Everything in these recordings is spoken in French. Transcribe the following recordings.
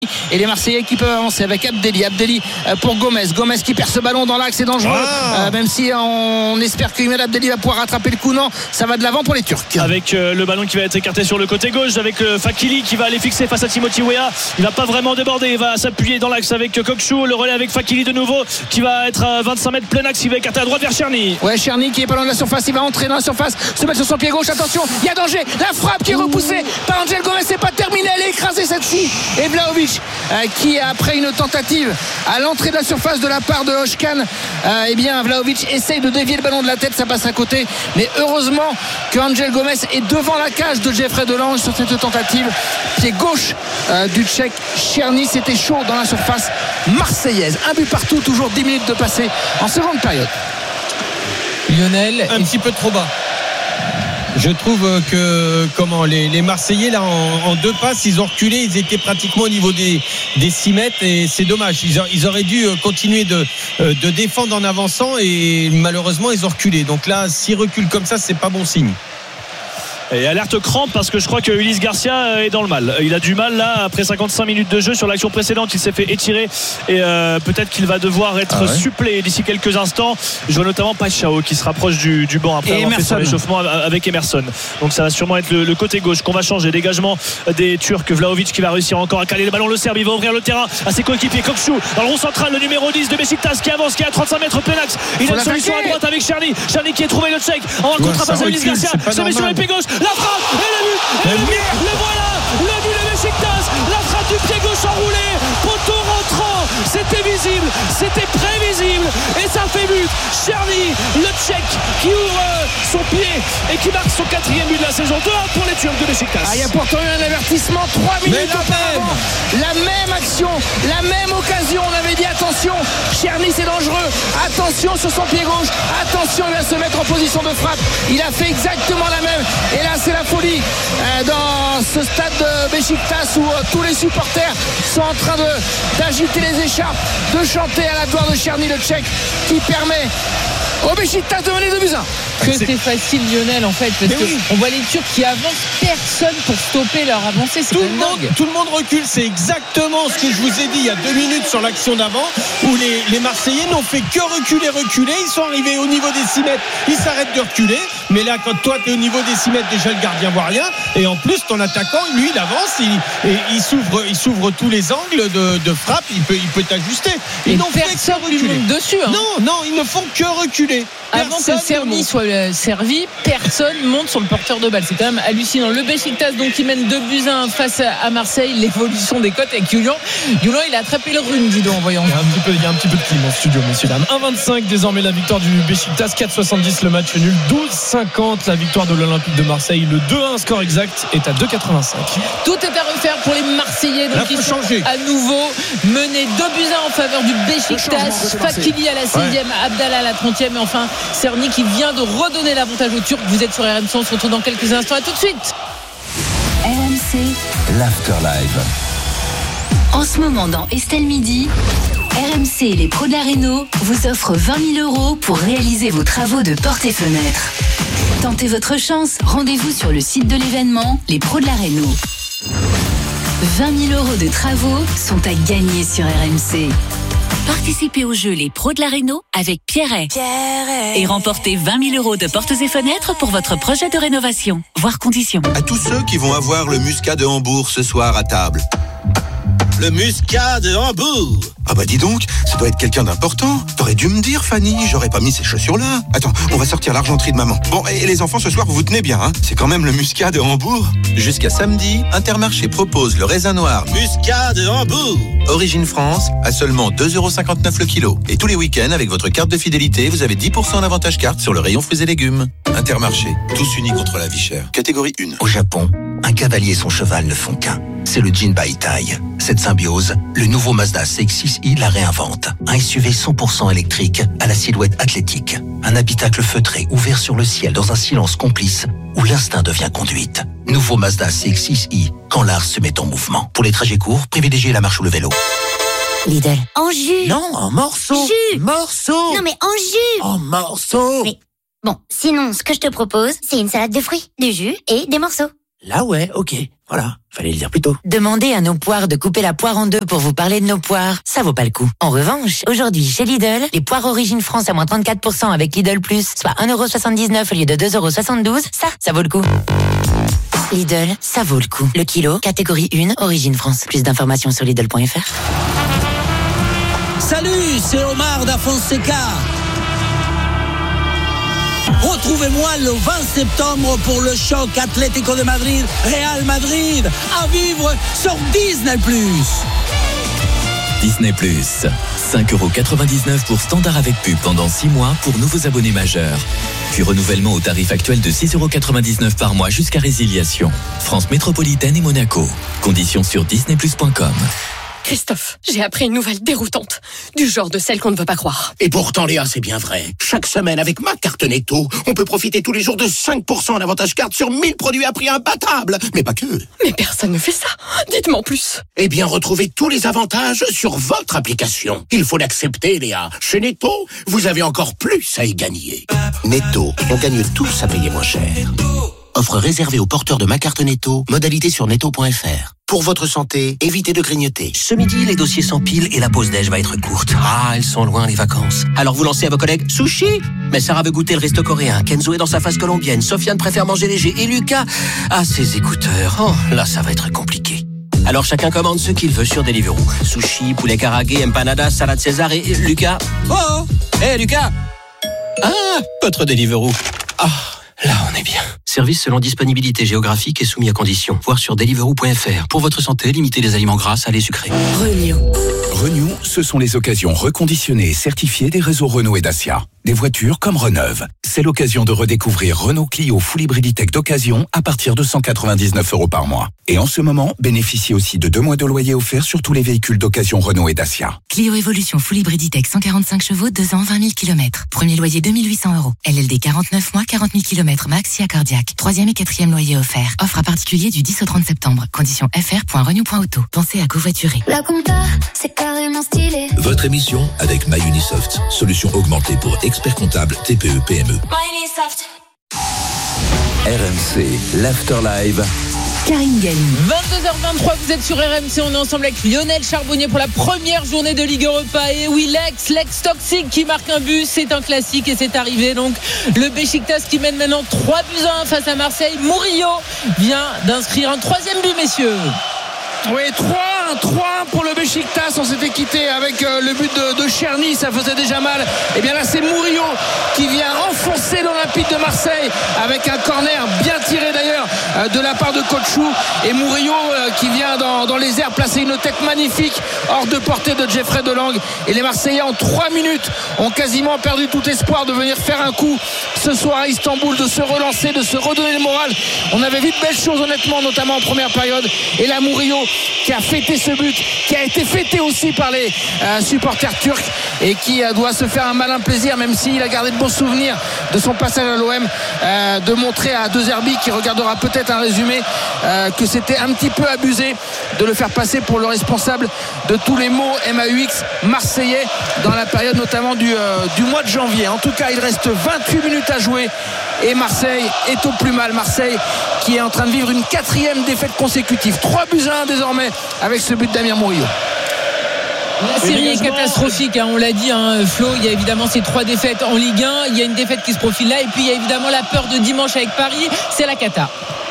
Et les Marseillais qui peuvent avancer avec Abdelli pour Gomez qui perd ce ballon dans l'axe, c'est dangereux, même si on espère que Imad Abdelli va pouvoir rattraper le coup. Non, ça va de l'avant pour les Turcs avec le ballon qui va être écarté sur le côté gauche, avec Fakili qui va aller fixer face à Timothy Weah. Il va pas vraiment déborder, il va s'appuyer dans l'axe avec Kokchou, le relais avec Fakili de nouveau qui va être à 25 mètres plein axe, il va écarter à droite vers Cherny. Ouais, Cherny qui est pas loin de la surface, il va entrer dans la surface, se mettre sur son pied gauche, attention, il y a danger, la frappe qui est repoussée par Angel Gomez, c'est pas terminé, elle est écrasée cette-ci, et Vlahovic qui après une tentative à l'entrée de la surface de la part de Özcan, Vlahovic essaye de dévier le ballon de la tête, ça passe à côté, mais heureusement que Angel Gomez est devant la cage de Geoffrey Delange sur cette tentative, pied gauche du Tchèque Cherny. C'était chaud dans la surface marseillaise, un but partout, toujours 10 minutes de passé en seconde période. Lionel, un petit peu trop bas. Je trouve que les Marseillais là en deux passes, ils ont reculé, ils étaient pratiquement au niveau des 6 mètres et c'est dommage. Ils auraient dû continuer de défendre en avançant et malheureusement ils ont reculé. Donc là, s'ils reculent comme ça, c'est pas bon signe. Et alerte crampe parce que je crois que Ulysse Garcia est dans le mal. Il a du mal là après 55 minutes de jeu. Sur l'action précédente, il s'est fait étirer et peut-être qu'il va devoir être suppléé d'ici quelques instants. Je vois notamment Pachao qui se rapproche du banc après avoir fait son échauffement avec Emerson. Donc ça va sûrement être le côté gauche qu'on va changer. Dégagement des Turcs. Vlahovic qui va réussir encore à caler le ballon. Le Serbe, il va ouvrir le terrain à ses coéquipiers. Kokchou dans le rond central, le numéro 10 de Beşiktaş qui avance, qui est à 35 mètres plein axe. Il a une solution à droite avec Cherny qui a trouvé le Tchèque en contre-passe à Ulysse Garcia. Se met sur les pieds gauche. La frappe et le but, le voilà, le but de Beşiktaş, la frappe du pied gauche enroulé, poteau rentrant, c'était visible, c'était prévisible et ça fait but. Cherny, le Tchèque qui ouvre son pied et qui marque son 4e but de la saison. 2-1 pour les Turcs de Beşiktaş. Il y a pourtant eu un avertissement 3 minutes auparavant, la même action, la même occasion. On avait dit attention, Cherny c'est dangereux, attention sur son pied gauche, attention, il va se mettre en position de frappe. Il a fait exactement la même et là c'est la folie dans ce stade de Beşiktaş où tous les supporters sont en train d'agiter les écharpes, de chanter à la gloire de Cherny, le Tchèque, qui permet au Beşiktaş de mener 2-1. Que c'est facile, Lionel, en fait, parce qu'on voit les Turcs qui avancent, personne pour stopper leur avancée. C'est tout le monde recule, c'est exactement ce que je vous ai dit il y a 2 minutes sur l'action d'avant, où les Marseillais n'ont fait que reculer. Ils sont arrivés au niveau des 6 mètres, ils s'arrêtent de reculer. Mais là, quand toi, tu es au niveau des 6 mètres, déjà le gardien voit rien. Et en plus, ton attaquant, lui, il avance, il s'ouvre tous les angles de frappe, il peut t'ajuster. Ils n'ont fait que reculer dessus. Non, ils ne font que reculer. Avant que Cherny soit servi, personne monte sur le porteur de balle. C'est quand même hallucinant. Le Beşiktaş donc qui mène 2-1 face à Marseille. L'évolution des cotes avec Julian, il a attrapé le rhume, dis donc, en voyant. Il y a un petit peu de clim en studio, messieurs dames. 1,25 désormais la victoire du Beşiktaş, 4,70 le match nul, 12,50 la victoire de l'Olympique de Marseille. Le 2-1 score exact est à 2,85. Tout est à refaire pour les Marseillais. Donc ils sont à nouveau menés 2-1 en faveur du Beşiktaş. Fakili à la 6e, Abdallah à la 30e et enfin Cherny qui vient de redonner l'avantage aux Turcs. Vous êtes sur RMC, on se retrouve dans quelques instants. À tout de suite. RMC, l'Afterlive. En ce moment dans Estelle Midi, RMC et les pros de la Réno vous offrent 20 000 € pour réaliser vos travaux de portes et fenêtres. Tentez votre chance, rendez-vous sur le site de l'événement Les Pros de la Réno. 20 000 € de travaux sont à gagner sur RMC. Participez au jeu Les Pros de la Réno avec Pierret. Et remportez 20 000 € de portes et fenêtres pour votre projet de rénovation. Voir conditions. À tous ceux qui vont avoir le muscat de Hambourg ce soir à table. Le muscat de Hambourg. Ah bah dis donc, ça doit être quelqu'un d'important. T'aurais dû me dire, Fanny, j'aurais pas mis ces chaussures-là. Attends, on va sortir l'argenterie de maman. Bon, et les enfants, ce soir, vous vous tenez bien, hein. C'est quand même le muscat de Hambourg. Jusqu'à samedi, Intermarché propose le raisin noir muscat de Hambourg. Origine France, à seulement 2,59 € le kilo. Et tous les week-ends, avec votre carte de fidélité, vous avez 10% d'avantage carte sur le rayon fruits et légumes. Intermarché, tous unis contre la vie chère. Catégorie 1. Au Japon, un cavalier et son cheval ne font qu'un. C'est le Jinbaitai. Cette symbiose, le nouveau Mazda CX-6i la réinvente. Un SUV 100% électrique à la silhouette athlétique. Un habitacle feutré ouvert sur le ciel dans un silence complice où l'instinct devient conduite. Nouveau Mazda CX-6i, quand l'art se met en mouvement. Pour les trajets courts, privilégiez la marche ou le vélo. Lidl. En jus. Non, en morceaux. Jus. Morceaux. Non mais en jus. En morceaux. Mais bon, sinon, ce que je te propose, c'est une salade de fruits, du jus et des morceaux. Là ouais, ok. Voilà, fallait le dire plus tôt. Demandez à nos poires de couper la poire en deux pour vous parler de nos poires. Ça vaut pas le coup. En revanche, aujourd'hui, chez Lidl, les poires Origine France à moins 34% avec Lidl Plus, soit 1,79€ au lieu de 2,72€, ça vaut le coup. Lidl, ça vaut le coup. Le kilo, catégorie 1, Origine France. Plus d'informations sur Lidl.fr. Salut, c'est Omar da Fonseca. Retrouvez-moi le 20 septembre pour le choc Atlético de Madrid, Real Madrid, à vivre sur Disney+. Disney+, 5,99€ pour standard avec pub pendant 6 mois pour nouveaux abonnés majeurs. Puis renouvellement au tarif actuel de 6,99€ par mois jusqu'à résiliation. France métropolitaine et Monaco. Conditions sur disneyplus.com. Christophe, j'ai appris une nouvelle déroutante, du genre de celle qu'on ne veut pas croire. Et pourtant, Léa, c'est bien vrai. Chaque semaine, avec ma carte Netto, on peut profiter tous les jours de 5% en avantage carte sur 1000 produits à prix imbattable. Mais pas que. Mais personne ne fait ça. Dites-moi en plus. Eh bien, retrouvez tous les avantages sur votre application. Il faut l'accepter, Léa. Chez Netto, vous avez encore plus à y gagner. Netto, on gagne tous à payer moins cher. Offre réservée aux porteurs de ma carte Netto. Modalité sur netto.fr. Pour votre santé, évitez de grignoter. Ce midi, les dossiers s'empilent et la pause déj va être courte. Ah, elles sont loin les vacances. Alors vous lancez à vos collègues sushi. Mais Sarah veut goûter le resto coréen. Kenzo est dans sa phase colombienne. Sofiane préfère manger léger. Et Lucas a ses écouteurs. Oh, là, ça va être compliqué. Alors chacun commande ce qu'il veut sur Deliveroo. Sushi, poulet karagué, empanadas, salade César et Lucas. Oh, hé Lucas. Ah, votre Deliveroo. Ah. Là, on est bien. Service selon disponibilité géographique et soumis à conditions. Voir sur deliveroo.fr. Pour votre santé, limitez les aliments gras, salés, sucrés. Renew, ce sont les occasions reconditionnées et certifiées des réseaux Renault et Dacia. Des voitures comme Reneuve. C'est l'occasion de redécouvrir Renault Clio Full Hybrid Tech d'occasion à partir de 199€ par mois. Et en ce moment, bénéficiez aussi de 2 mois de loyer offert sur tous les véhicules d'occasion Renault et Dacia. Clio Evolution Full Hybrid Tech 145 chevaux, 2 ans, 20 000 km. Premier loyer 2 800€. LLD 49 mois, 40 000 km max, si cardiaque. 3e et 4e loyer offert. Offre à particulier du 10 au 30 septembre. Conditions fr.renew.auto. Pensez à covoiturer. La compta, c'est carrément stylé. Votre émission avec MyUnisoft. Solution augmentée pour experts comptables TPE PME. MyUnisoft. RMC, l'Afterlive. Karine Galli. 22h23, vous êtes sur RMC, on est ensemble avec Lionel Charbonnier pour la première journée de Ligue Europa. Et oui, l'ex toxique qui marque un but, c'est un classique et c'est arrivé. Donc le Beşiktaş qui mène maintenant 3-1 face à Marseille. Murillo vient d'inscrire un 3e but, messieurs. Oui, 3-1 pour le Beşiktaş. On s'était quitté avec le but de Cherny, ça faisait déjà mal. Et bien là, c'est Murillo qui vient renfoncer l'Olympique de Marseille avec un corner bien tiré d'ailleurs de la part de Kochou. Et Murillo qui vient dans les airs placer une tête magnifique hors de portée de Jeffrey Delang. Et les Marseillais en 3 minutes ont quasiment perdu tout espoir de venir faire un coup ce soir à Istanbul, de se relancer, de se redonner le moral. On avait vu de belles choses honnêtement, notamment en première période. Et là, Murillo qui a fêté ce but, qui a été fêté aussi par les supporters turcs et qui doit se faire un malin plaisir, même s'il a gardé de bons souvenirs de son passage à l'OM, de montrer à De Zerbi, qui regardera peut-être un résumé, que c'était un petit peu abusé de le faire passer pour le responsable de tous les maux MAUX marseillais dans la période notamment du mois de janvier. En tout cas, il reste 28 minutes à jouer et Marseille est au plus mal. Marseille qui est en train de vivre une 4e défaite consécutive, 3-1 désormais avec ce but d'Amir Murillo. La série est catastrophique, on l'a dit, Flo. Il y a évidemment ces 3 défaites en Ligue 1. Il y a une défaite qui se profile là. Et puis il y a évidemment la peur de dimanche avec Paris. C'est la cata.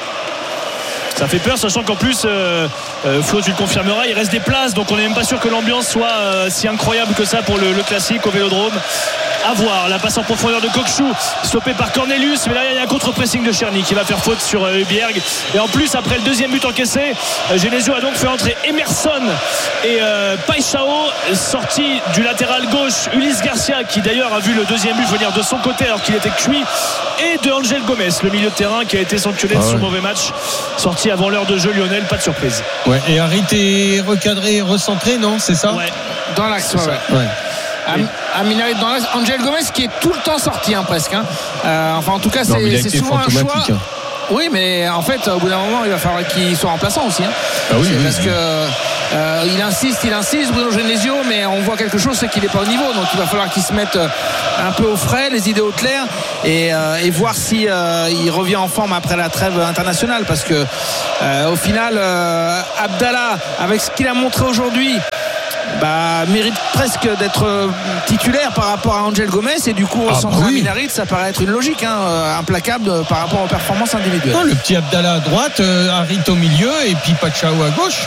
Ça fait peur, sachant qu'en plus, Flo, tu le confirmeras, il reste des places. Donc on n'est même pas sûr que l'ambiance soit si incroyable que ça pour le classique au Vélodrome. À voir, la passe en profondeur de Kochou, stoppée par Cornelius, mais là il y a un contre-pressing de Cherny qui va faire faute sur Hubierg. Et en plus, après le 2e but encaissé, Genesio a donc fait entrer Emerson et Paixão, sorti du latéral gauche Ulysse Garcia, qui d'ailleurs a vu le 2e but venir de son côté alors qu'il était cuit, et de Angel Gomez, le milieu de terrain qui a été sanctionné de son mauvais match, sorti avant l'heure de jeu. Lionel, pas de surprise. Ouais, et Harit est recadré, recentré, non, c'est ça? Ouais. Dans l'axe, ouais. Aminarit dans l'axe. Angel Gomez qui est tout le temps sorti presque. Enfin en tout cas c'est souvent un choix. Oui, mais en fait au bout d'un moment il va falloir qu'il soit remplaçant aussi. Ah oui, parce que il insiste Bruno Genesio, mais on voit quelque chose, c'est qu'il n'est pas au niveau, donc il va falloir qu'il se mette un peu au frais, les idées au clair, et voir si il revient en forme après la trêve internationale, parce que au final Abdallah, avec ce qu'il a montré aujourd'hui, mérite presque d'être titulaire par rapport à Angel Gomez, et du coup au centre Aminarit, ça paraît être une logique implacable par rapport aux performances individuelles. Le petit Abdallah à droite, Harit au milieu et puis Pachao à gauche,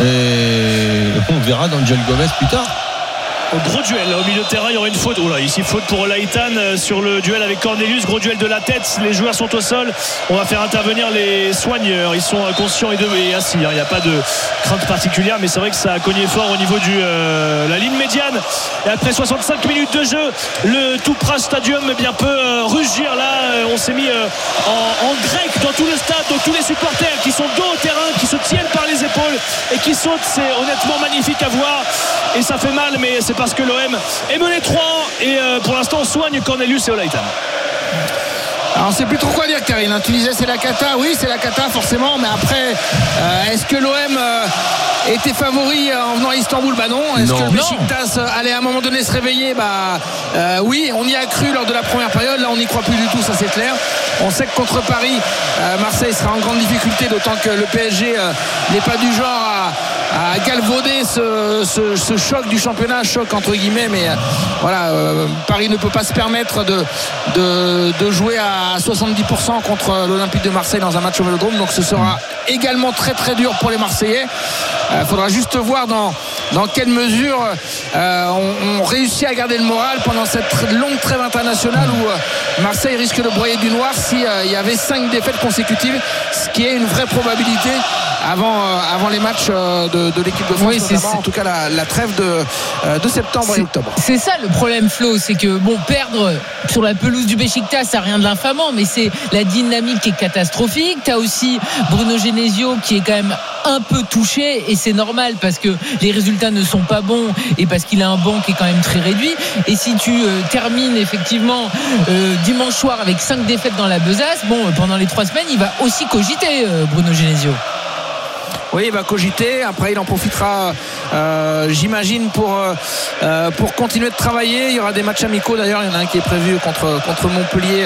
et on verra d'Angel Gomez plus tard. Gros duel au milieu de terrain, il y aura une faute. Ici faute pour Laïtan sur le duel avec Cornelius. Gros duel de la tête, les joueurs sont au sol. On va faire intervenir les soigneurs. Ils sont conscients et assis. Il n'y a pas de crainte particulière, mais c'est vrai que ça a cogné fort au niveau de la ligne médiane. Et après 65 minutes de jeu, le Toupra Stadium peut rugir. Là, on s'est mis en grec dans tout le stade. Donc tous les supporters qui sont dos au terrain, qui se tiennent par les épaules et qui sautent, c'est honnêtement magnifique à voir. Et ça fait mal, mais c'est parce que l'OM est mené 3 et pour l'instant on soigne Cornelius et Olaïtan. Alors on ne sait plus trop quoi dire, Karine. Tu disais c'est la cata, oui c'est la cata forcément, mais après est-ce que l'OM était favori en venant à Istanbul? Non. Est-ce que le Beşiktaş allait à un moment donné se réveiller? Oui, on y a cru lors de la première période. Là on n'y croit plus du tout, ça c'est clair. On sait que contre Paris, Marseille sera en grande difficulté, d'autant que le PSG n'est pas du genre à galvauder ce choc du championnat, choc entre guillemets, mais Paris ne peut pas se permettre de jouer à 70% contre l'Olympique de Marseille dans un match au Vélodrome, donc ce sera également très très dur pour les Marseillais. Il faudra juste voir dans quelle mesure on réussit à garder le moral pendant cette longue trêve internationale où Marseille risque de broyer du noir s'il y avait 5 défaites consécutives, ce qui est une vraie probabilité avant les matchs de l'équipe de France, notamment, en tout cas la trêve de septembre et octobre. C'est ça le problème, Flo, c'est que perdre sur la pelouse du Beşiktaş, ça n'a rien de l'infamant, mais c'est la dynamique qui est catastrophique. Tu as aussi Bruno Genesio qui est quand même un peu touché, et c'est normal parce que les résultats ne sont pas bons et parce qu'il a un banc qui est quand même très réduit. Et si tu termines effectivement dimanche soir avec 5 défaites dans la besace, pendant les 3 semaines il va aussi cogiter, Bruno Genesio. Oui, il va cogiter. Après, il en profitera, j'imagine, pour continuer de travailler. Il y aura des matchs amicaux. D'ailleurs, il y en a un qui est prévu contre Montpellier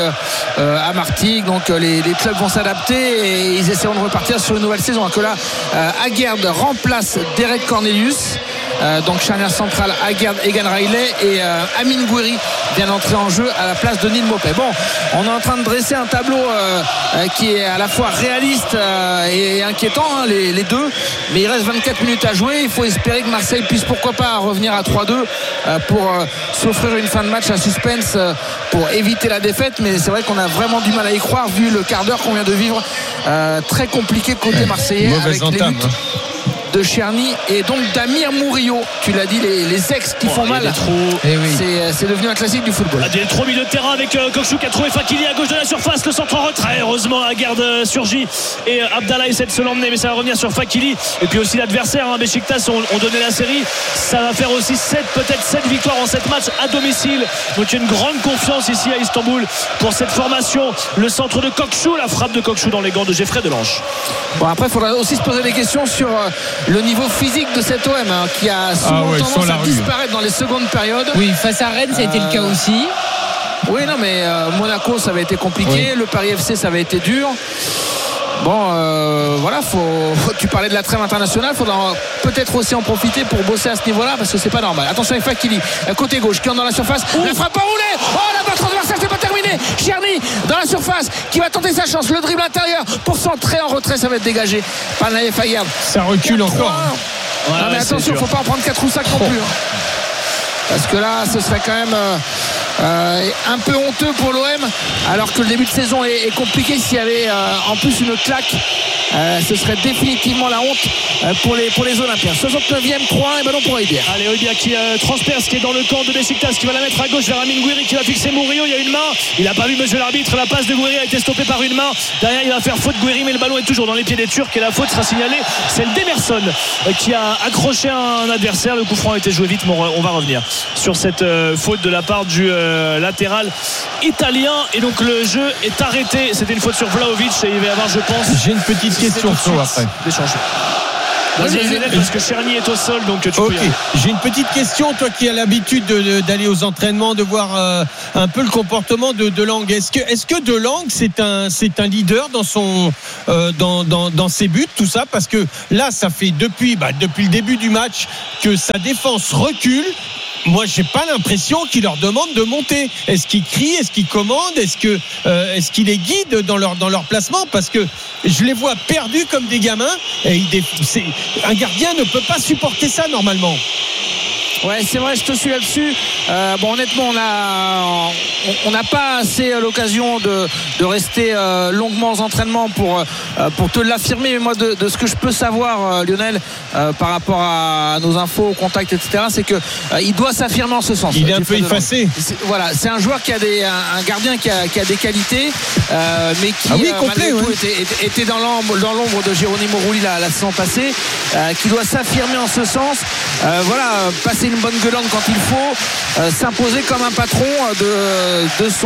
à Martigues. Donc, les clubs vont s'adapter et ils essaieront de repartir sur une nouvelle saison. Que là, Aguerd remplace Derek Cornelius. Donc, charnière centrale, Aguerd, Egan Riley et Amine Gouiri vient d'entrer en jeu à la place de Neil Maupay. On est en train de dresser un tableau qui est à la fois réaliste et inquiétant, les deux, mais il reste 24 minutes à jouer. Il faut espérer que Marseille puisse pourquoi pas revenir à 3-2 pour s'offrir une fin de match à suspense pour éviter la défaite, mais c'est vrai qu'on a vraiment du mal à y croire vu le quart d'heure qu'on vient de vivre, très compliqué côté marseillais. Mauvaise avec entame, les buts de Cherny et donc d'Amir Mourio. Tu l'as dit, les ex qui font mal. C'est devenu un classique du football. Des 3 milieux de terrain avec Kokshu qui a trouvé Fakili à gauche de la surface, le centre en retrait. Heureusement, Aguerd surgit et Abdallah essaie de se l'emmener, mais ça va revenir sur Fakili. Et puis aussi l'adversaire, Beşiktaş ont donné la série. Ça va faire aussi 7 victoires en 7 matchs à domicile. Donc il y a une grande confiance ici à Istanbul pour cette formation. Le centre de Kokshu, la frappe de Kokshu dans les gants de Geoffrey Delange. Après, il faudra aussi se poser des questions sur le niveau physique de cet OM qui a souvent tendance à disparaître dans les secondes périodes. Oui, face à Rennes, ça a été le cas aussi. Oui, non, mais Monaco, ça avait été compliqué. Le Paris FC, ça avait été dur. Tu parlais de la trêve internationale, il faudra peut-être aussi en profiter pour bosser à ce niveau-là, parce que c'est pas normal. Attention avec Fakili, côté gauche, qui entre dans la surface. La frappe enroulée. La balle transversale, c'est pas terminé. Cherny dans la surface, qui va tenter sa chance. Le dribble intérieur pour centrer en retrait, ça va être dégagé par Naïef Aguerd. Ça recule encore. Non, mais attention, il ne faut pas en prendre 4 ou 5 non plus. Parce que là, ce serait quand même un peu honteux pour l'OM, alors que le début de saison est compliqué. S'il y avait en plus une claque, ce serait définitivement la honte pour les Olympiens. 69e, 3-1 et ballon pour Eibia. Allez, Eibia qui transperce, qui est dans le camp de Beşiktaş, qui va la mettre à gauche vers Amine Gouiri, qui va fixer Mourio. Il y a une main, il n'a pas vu monsieur l'arbitre. La passe de Gouiri a été stoppée par une main. Derrière, il va faire faute Gouiri, mais le ballon est toujours dans les pieds des Turcs et la faute sera signalée. C'est le d'Emerson qui a accroché un adversaire. Le coup franc a été joué vite, mais on va revenir sur cette faute de la part du latéral italien, et donc le jeu est arrêté. C'était une faute sur Vlahovic et il va y avoir, je pense, j'ai une petite question Flo après d'échange. Vas-y Lionel, parce que Cherny est au sol, donc tu peux y aller. J'ai une petite question, toi qui as l'habitude d'aller aux entraînements, de voir un peu le comportement de Lang. Est-ce que De Lang c'est un leader dans son dans ses buts, tout ça, parce que là ça fait depuis le début du match que sa défense recule. Moi, j'ai pas l'impression qu'il leur demande de monter. Est-ce qu'il crie, est-ce qu'il commande, est-ce qu'il les guide dans leur placement, parce que je les vois perdus comme des gamins. Et un gardien ne peut pas supporter ça normalement. Ouais, c'est vrai, je te suis là-dessus. Honnêtement, on n'a pas assez l'occasion de rester longuement aux entraînements pour te l'affirmer. Mais moi, de ce que je peux savoir, Lionel, par rapport à nos infos, aux contacts, etc., c'est que il doit s'affirmer en ce sens. Il est un peu effacé. Voilà, c'est un joueur qui a un gardien qui a des qualités, mais qui complet, malgré tout était dans l'ombre de Geronimo Rulli la saison passée, qui doit s'affirmer en ce sens. Passer une bonne gueulante quand il faut, s'imposer comme un patron de son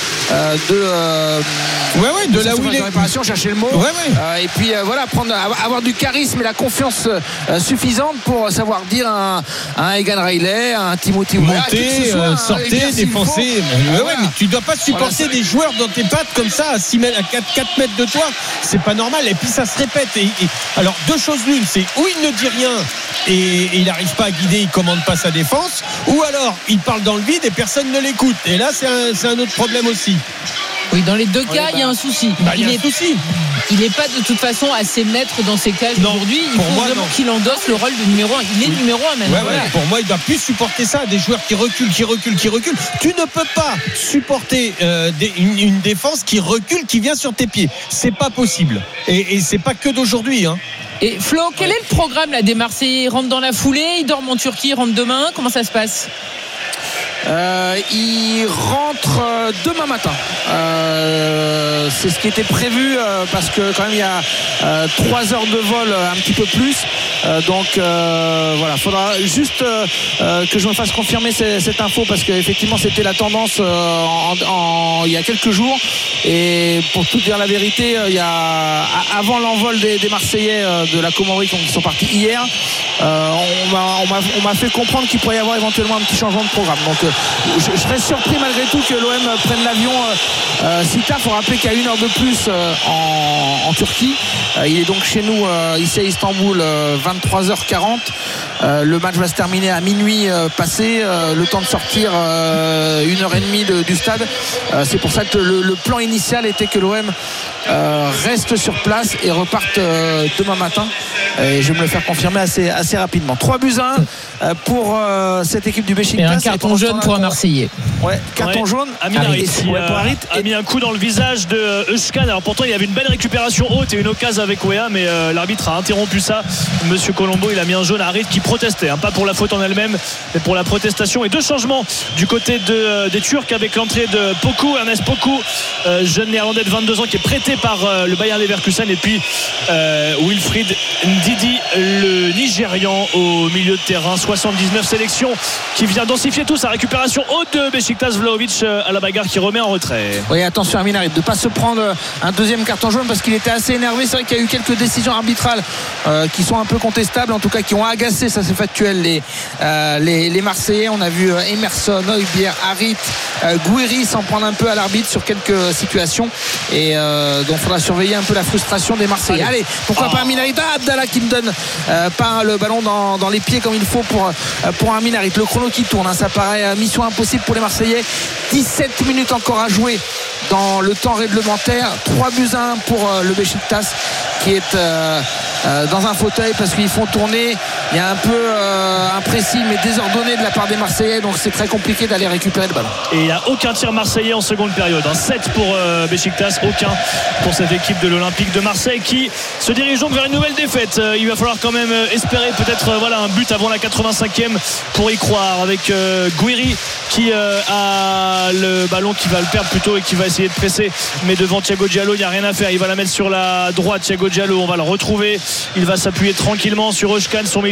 de là où il est, réparation, chercher le mot, et puis avoir du charisme et la confiance suffisante pour savoir dire à un Egan Riley, à un Timothy monter, sortir, défoncer. Mais tu dois pas supporter des joueurs dans tes pattes comme ça à 6 mètres, à 4 mètres de toi, c'est pas normal. Et puis ça se répète. Alors deux choses l'une, c'est ou il ne dit rien et il n'arrive pas à guider, il commande pas sa défense, ou alors il parle dans le vide et personne ne l'écoute. Et là c'est un autre problème aussi. Oui, dans les deux cas, il y a un souci. Il n'est pas de toute façon assez maître dans ses cages aujourd'hui. Il faut vraiment qu'il endosse le rôle de numéro 1. Il est numéro 1 maintenant. Pour moi, il ne doit plus supporter ça. Des joueurs qui reculent. Tu ne peux pas supporter une défense qui recule, qui vient sur tes pieds. C'est pas possible. Et c'est pas que d'aujourd'hui. Et Flo, quel est le programme là, des Marseillais? Ils rentrent dans la foulée, ils dorment en Turquie, ils rentrent demain. Comment ça se passe? Il rentre demain matin. C'est ce qui était prévu parce que quand même il y a 3 heures de vol, un petit peu plus. Faudra juste que je me fasse confirmer cette info, parce qu'effectivement c'était la tendance il y a quelques jours. Et pour tout dire la vérité, avant l'envol des Marseillais de la Comorie, qui sont partis hier, on m'a fait comprendre qu'il pourrait y avoir éventuellement un petit changement de programme. Donc je serais surpris malgré tout que l'OM prenne l'avion si tard. Il faut rappeler qu'il y a 1 heure de plus en Turquie. Il est donc chez nous ici à Istanbul 23h40. Le match va se terminer à minuit passé, le temps de sortir 1h30 du stade. C'est pour ça que le plan initial était que l'OM reste sur place et reparte demain matin, et je vais me le faire confirmer assez rapidement. 3-1 pour cette équipe du Beşiktaş. Et un carton jaune pour un Marseillais. Carton jaune. Amin Harit a mis un coup dans le visage de Özcan. Alors pourtant il y avait une belle récupération haute et une occasion avec Wea, mais l'arbitre a interrompu ça. Monsieur Colombo, il a mis un jaune à Harit qui protestait, pas pour la faute en elle-même, mais pour la protestation. Et 2 changements du côté des Turcs, avec l'entrée de Poku, Ernest Poku, jeune néerlandais de 22 ans qui est prêté par le Bayer Leverkusen, et puis Wilfried Ndidi, le Nigérian au milieu de terrain. 79 sélections, qui vient densifier tout. Sa récupération haute de Beşiktaş, Vlahovic à la bagarre, qui remet en retrait. Oui, attention à Amin Harit de ne pas se prendre un deuxième carton jaune, parce qu'il était assez énervé. C'est vrai qu'il y a eu quelques décisions arbitrales qui sont un peu contestables, en tout cas qui ont agacé, ça c'est factuel, les Marseillais. On a vu Emerson, Højbjerg, Harit, Gouiri s'en prendre un peu à l'arbitre sur quelques situations, et donc il faudra surveiller un peu la frustration des Marseillais. Allez, pourquoi pas Amin Harit? Abdallah qui ne donne pas le ballon dans les pieds comme il faut pour Amin Harit. Le chrono qui tourne, ça paraît mission impossible pour les Marseillais. 17 minutes encore à jouer dans le temps réglementaire. 3-1 pour le Beşiktaş, qui est dans un fauteuil parce qu'ils font tourner. Il y a un peu imprécis mais désordonné de la part des Marseillais, donc c'est très compliqué d'aller récupérer le ballon. Et il n'y a aucun tir marseillais en seconde période. 7 pour Beşiktaş, aucun pour cette équipe de l'Olympique de Marseille, qui se dirige donc vers une nouvelle défaite. Il va falloir quand même espérer peut-être un but avant la 85e pour y croire, avec Gouiri qui a le ballon, qui va le perdre plutôt et qui va essayer de presser, mais devant Thiago Diallo il n'y a rien à faire. Il va la mettre sur la droite, Thiago Diallo, on va le retrouver. Il va s'appuyer tranquillement sur Özcan, son milieu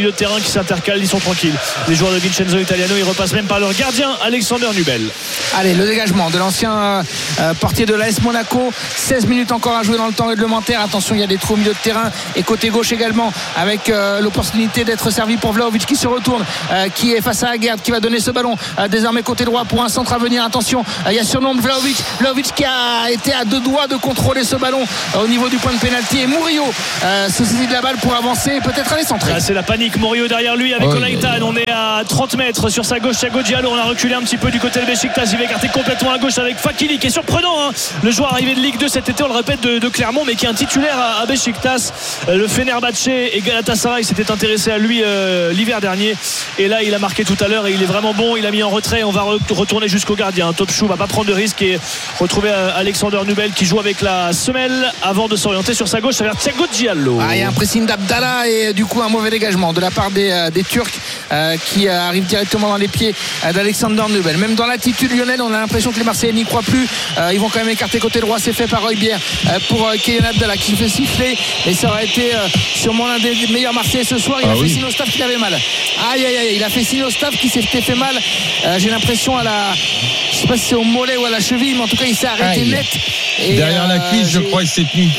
milieu de terrain qui s'intercalent, ils sont tranquilles. Les joueurs de Vincenzo Italiano, ils repassent même par leur gardien Alexander Nubel. Allez, le dégagement de l'ancien portier de l'AS Monaco. 16 minutes encore à jouer dans le temps réglementaire. Attention, il y a des trous au milieu de terrain et côté gauche également, avec l'opportunité d'être servi pour Vlahovic qui se retourne, qui est face à Aguerd, qui va donner ce ballon désormais côté droit pour un centre à venir. Attention, il y a surnombre Vlahovic qui a été à deux doigts de contrôler ce ballon au niveau du point de pénalty, et Murillo se saisit de la balle pour avancer et peut-être aller centrer. C'est la panique. Murillo derrière lui avec Olaïtan. On est à 30 mètres sur sa gauche. Thiago Diallo, on a reculé un petit peu du côté de Beşiktaş. Il va écarter complètement à gauche avec Fakili, qui est surprenant, hein. Le joueur arrivé de Ligue 2 cet été, on le répète, de Clermont, mais qui est un titulaire à Beşiktaş. Le Fenerbahçe et Galatasaray s'étaient intéressés à lui l'hiver dernier, et là il a marqué tout à l'heure et il est vraiment bon. Il a mis en retrait. On va retourner jusqu'au gardien. Topchou va pas prendre de risque et retrouver Alexander Nubel qui joue avec la semelle avant de s'orienter sur sa gauche vers Thiago Diallo. Il y a un pressing d'Abdallah et du coup un mauvais dégagement de la part des Turcs qui arrivent directement dans les pieds d'Alexander Nubel. Même dans l'attitude lyonnaise, on a l'impression que les Marseillais n'y croient plus. Ils vont quand même écarter côté droit. C'est fait par Højbjerg pour Kylian Abdallah qui fait siffler, et ça aurait été sûrement l'un des meilleurs Marseillais ce soir. Il a fait signe au staff qu'il avait mal. Il a fait signe au staff qui s'était fait mal. J'ai l'impression je sais pas si c'est au mollet ou à la cheville, mais en tout cas il s'est arrêté net. Et derrière la cuisse, je crois, il s'est tenu.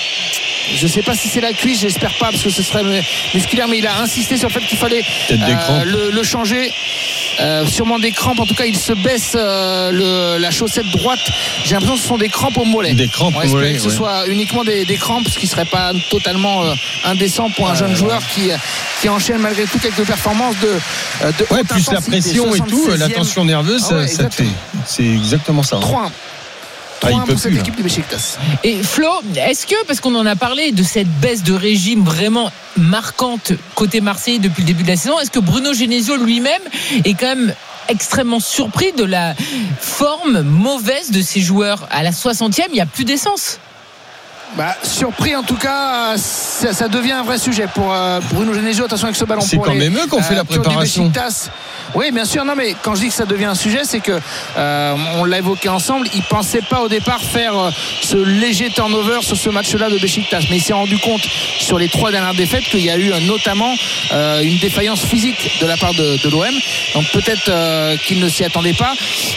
Je sais pas si c'est la cuisse, j'espère pas, parce que ce serait musculaire, mais il a insisté sur le fait qu'il fallait le changer. Sûrement des crampes. En tout cas, il se baisse la chaussette droite. J'ai l'impression que ce sont des crampes au mollet. Des crampes au mollet. Que ce soit uniquement des crampes, ce qui serait pas totalement indécent pour un jeune joueur qui enchaîne malgré tout quelques performances de haute plus intensité. la pression et tout, la tension nerveuse, ça fait. C'est exactement ça. 3-1. Pour cette équipe du Beşiktaş. Et Flo, est-ce que, parce qu'on en a parlé de cette baisse de régime vraiment marquante côté Marseille depuis le début de la saison, est-ce que Bruno Genesio lui-même est quand même extrêmement surpris de la forme mauvaise de ses joueurs? À la 60e, il n'y a plus d'essence. Surpris en tout cas, ça devient un vrai sujet pour Bruno Genesio. Attention avec ce ballon. C'est quand même eux qui ont fait la préparation. Oui, bien sûr. Non, mais quand je dis que ça devient un sujet, c'est que on l'a évoqué ensemble. Il pensait pas au départ faire ce léger turnover sur ce match-là de Beşiktaş, mais il s'est rendu compte sur les 3 dernières défaites qu'il y a eu notamment une défaillance physique de la part de l'OM. Donc peut-être qu'il ne s'y attendait pas.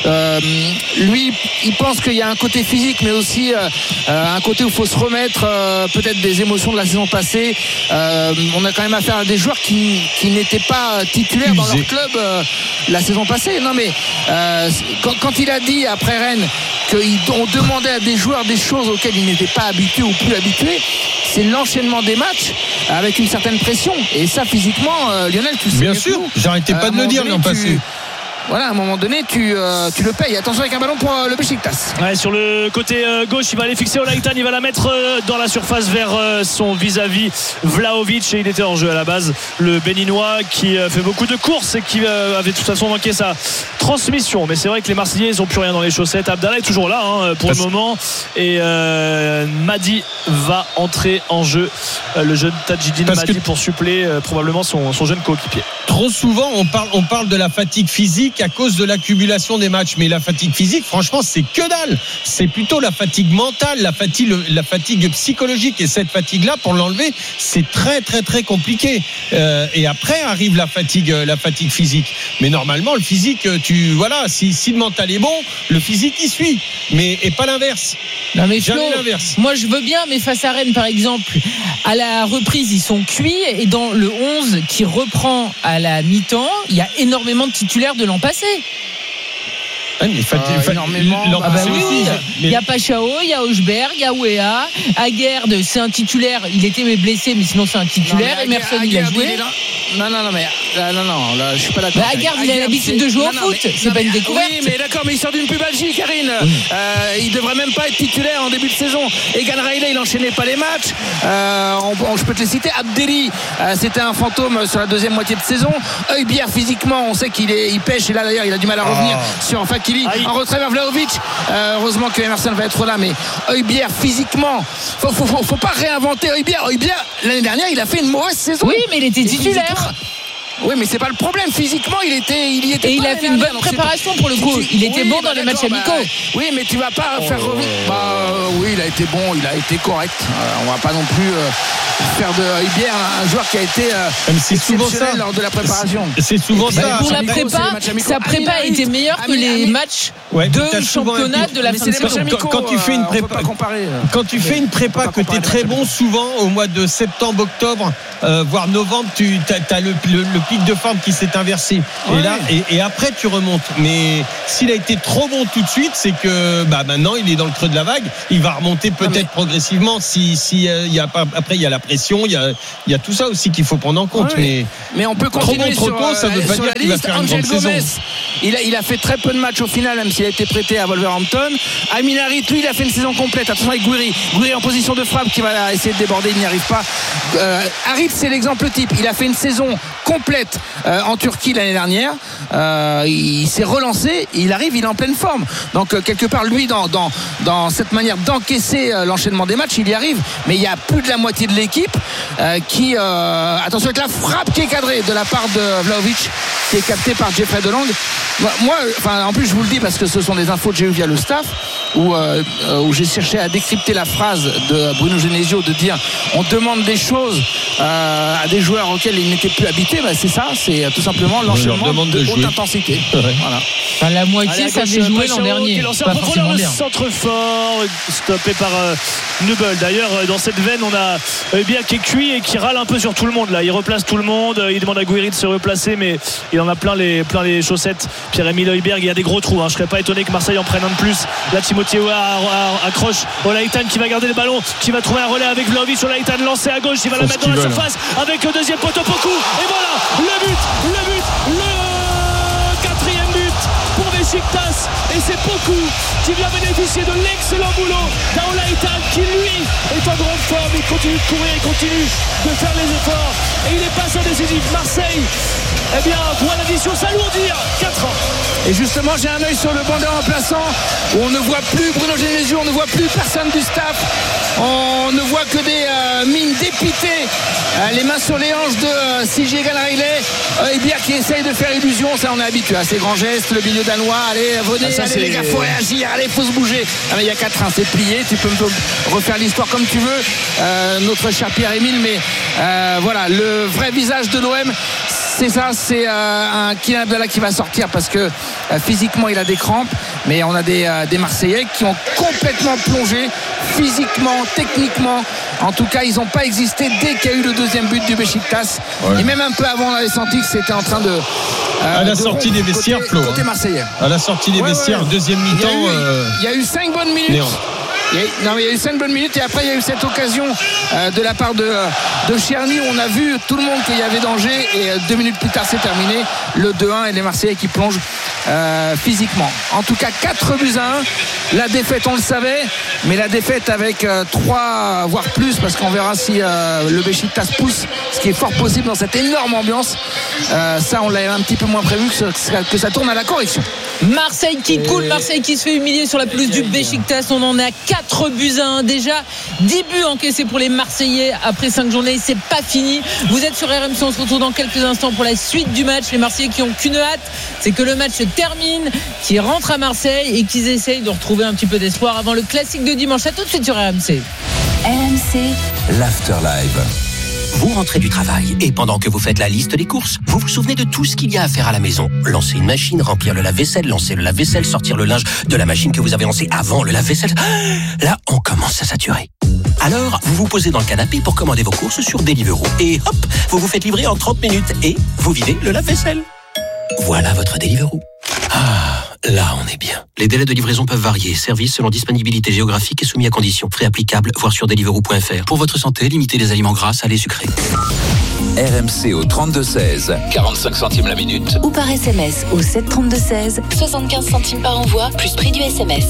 Lui, il pense qu'il y a un côté physique, mais aussi un côté où il faut se remettre peut-être des émotions de la saison passée. On a quand même affaire à des joueurs qui n'étaient pas titulaires dans leur club la saison passée. Non, mais quand il a dit après Rennes qu'on demandait à des joueurs des choses auxquelles ils n'étaient pas habitués ou plus habitués, c'est l'enchaînement des matchs avec une certaine pression, et ça physiquement, Lionel, tu sais bien sûr, j'arrêtais pas de le dire l'an passé. Voilà, à un moment donné, tu le payes. Attention avec un ballon pour le Beşiktaş. Sur le côté gauche, il va aller fixer Olaïtan. Il va la mettre dans la surface vers son vis-à-vis Vlahovic. Et il était en jeu à la base, le Béninois, qui fait beaucoup de courses et qui avait de toute façon manqué sa transmission. Mais c'est vrai que les Marseillais, ils n'ont plus rien dans les chaussettes. Abdallah est toujours là pour le moment. Et Madi va entrer en jeu. Le jeune Tadjidine Madi pour suppléer probablement son jeune coéquipier. Trop souvent, on parle de la fatigue physique à cause de l'accumulation des matchs, mais la fatigue physique, franchement, c'est que dalle. C'est plutôt la fatigue mentale, la fatigue psychologique, et cette fatigue-là, pour l'enlever, c'est très très très compliqué. Et après arrive la fatigue physique. Mais normalement, le physique, si le mental est bon, le physique y suit, et pas l'inverse. Non mais jamais Flo, l'inverse. Moi je veux bien, mais face à Rennes par exemple, à la reprise ils sont cuits, et dans le 11 qui reprend à la mi-temps, il y a énormément de titulaires de l'an passé. Énormément. Il y a Pachao, il y a Højbjerg, il y a Weah, Aguerd, c'est un titulaire. Il était blessé, mais sinon c'est un titulaire. Emerson, il a joué. Non, là, je suis pas d'accord. Aguerd, il a l'habitude de jouer au foot. C'est pas une découverte. Oui, mais d'accord, mais il sort d'une pubalgie, Karine. Il devrait même pas être titulaire en début de saison. Egan Riley, il enchaînait pas les matchs. Je peux te les citer. Abdelli, c'était un fantôme sur la deuxième moitié de saison. Højbjerg, physiquement, on sait qu'il pêche. Et là, d'ailleurs, il a du mal à revenir sur Fakili. En retrait vers Vlahovic. Heureusement que Emerson va être là, mais Højbjerg, physiquement, faut pas réinventer Højbjerg. Højbjerg, l'année dernière, il a fait une mauvaise saison. Oui, mais il était titiulaire. Oui, mais c'est pas le problème. Physiquement, il était. Et il a fait une bonne préparation pour le coup. Il était bon dans les matchs amicaux. Oui, mais tu vas pas faire revenir. Oui, il a été bon, il a été correct. On va pas non plus faire de Hébert un joueur qui a été exceptionnel lors de la préparation. C'est souvent ça. Pour la prépa, sa prépa a été meilleure que les matchs de championnat de la fin de saison. Quand tu fais une prépa, une prépa que tu es très bon, souvent au mois de septembre, octobre, voire novembre, tu as le pic de forme qui s'est inversé. Ouais. Et là, et après tu remontes. Mais s'il a été trop bon tout de suite, c'est que maintenant il est dans le creux de la vague. Il va remonter peut-être progressivement. Si y a pas, après il y a la pression, il y a tout ça aussi qu'il faut prendre en compte. Ouais. Mais on peut continuer trop tôt, ça veut pas dire qu'il va faire une grande saison. Il a fait très peu de matchs au final, même s'il a été prêté à Wolverhampton. Amin Harit, lui, il a fait une saison complète. Attention avec Gouiri en position de frappe qui va essayer de déborder, il n'y arrive pas. Harit, c'est l'exemple type. Il a fait une saison complète en Turquie l'année dernière. Il s'est relancé, il arrive, il est en pleine forme. Donc quelque part, lui, dans cette manière d'encaisser l'enchaînement des matchs, il y arrive. Mais il y a plus de la moitié de l'équipe qui attention avec la frappe qui est cadrée de la part de Vlahovic, qui est captée par Jeffrey Delang. Moi, en plus, je vous le dis parce que ce sont des infos que j'ai eues via le staff, où j'ai cherché à décrypter la phrase de Bruno Genesio de dire on demande des choses à des joueurs auxquels ils n'étaient plus habités. C'est ça, c'est tout simplement l'enchaînement de haute intensité. Voilà. La moitié, ça s'est joué l'an dernier. Pas forcément bien. Centre fort, stoppé par Nubel. D'ailleurs, dans cette veine, on a bien qui est cuit et qui râle un peu sur tout le monde. Là, il replace tout le monde. Il demande à Gouiri de se replacer, mais il en a plein les chaussettes. Pierre-Emile Højbjerg, il y a des gros trous. Je serais pas étonné que Marseille en prenne un de plus. Là, Timothée accroche. Olaïtan qui va garder le ballon, qui va trouver un relais avec Vlahovic. Olaïtan lancé à gauche, il va la mettre dans la surface avec le deuxième poteau Poku. Et voilà, le quatrième but pour Beşiktaş. Et c'est Poku qui vient bénéficier de l'excellent boulot d'Olaïtan qui lui est en grande forme. Il continue de courir, il continue de faire les efforts et il est passeur décisif. Marseille, voit l'addition s'alourdir. 4 ans. Et justement, j'ai un œil sur le banc des remplaçants où on ne voit plus Bruno Genesio, on ne voit plus personne du staff. On ne voit que des mines dépitées, les mains sur les hanches de CJ Galraillet. Hébert qui essaye de faire illusion, ça on est habitué à ces grands gestes, le milieu danois, allez venez, les gars, faut réagir, allez faut se bouger. Mais il y a 4-1, c'est plié, tu peux refaire l'histoire comme tu veux, notre cher Pierre-Emile, mais voilà, le vrai visage de l'OM, c'est ça, c'est un Kylian Abdallah qui va sortir parce que physiquement il a des crampes, mais on a des Marseillais qui ont complètement plongé physiquement, techniquement. En tout cas, ils n'ont pas existé dès qu'il y a eu le deuxième but du Beşiktaş. Et même un peu avant, on avait senti que c'était en train de à la sortie des vestiaires, côté marseillais. À la sortie des vestiaires, deuxième mi-temps. Il y a eu 5 bonnes minutes. Il y a eu 5 bonnes minutes et après il y a eu cette occasion de la part de Černý où on a vu tout le monde qu'il y avait danger et 2 minutes plus tard c'est terminé, le 2-1 et les Marseillais qui plongent physiquement. En tout cas 4-1, la défaite on le savait, mais la défaite avec 3 voire plus, parce qu'on verra si le Beşiktaş pousse, ce qui est fort possible dans cette énorme ambiance. Ça on l'a un petit peu moins prévu que ça tourne à la correction. Marseille qui coule, Marseille qui se fait humilier sur la pelouse du Beşiktaş. On en est à 4-1 déjà, 10 buts encaissés pour les Marseillais après 5 journées, c'est pas fini. Vous êtes sur RMC, on se retrouve dans quelques instants pour la suite du match. Les Marseillais qui ont qu'une hâte, c'est que le match se termine, qu'ils rentrent à Marseille et qu'ils essayent de retrouver un petit peu d'espoir avant le classique de dimanche. À tout de suite sur RMC. RMC, l'Afterlive. Vous rentrez du travail et pendant que vous faites la liste des courses, vous vous souvenez de tout ce qu'il y a à faire à la maison. Lancer une machine, remplir le lave-vaisselle, lancer le lave-vaisselle, sortir le linge de la machine que vous avez lancée avant le lave-vaisselle. Là, on commence à saturer. Alors, vous vous posez dans le canapé pour commander vos courses sur Deliveroo. Et hop, vous vous faites livrer en 30 minutes et vous videz le lave-vaisselle. Voilà votre Deliveroo. Là, on est bien. Les délais de livraison peuvent varier. Service selon disponibilité géographique et soumis à conditions. Frais applicables, voir sur deliveroo.fr. Pour votre santé, limitez les aliments gras, salés, sucrés. RMC au 32-16, 45 centimes la minute. Ou par SMS au 732-16, 75 centimes par envoi, plus prix du SMS.